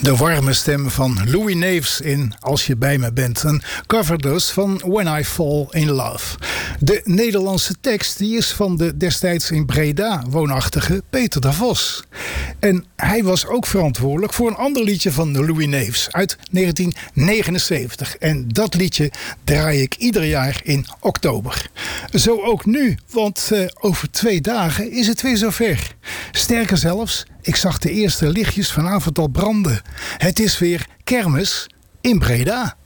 De warme stem van Louis Neefs in Als je bij me bent. Een cover dus van When I Fall in Love. De Nederlandse tekst die is van de destijds in Breda woonachtige Peter de Vos. En hij was ook verantwoordelijk voor een ander liedje van Louis Neefs uit 1979. En dat liedje draai ik ieder jaar in oktober. Zo ook nu, want over 2 dagen is het weer zover. Sterker zelfs, ik zag de eerste lichtjes vanavond al branden. Het is weer kermis in Breda.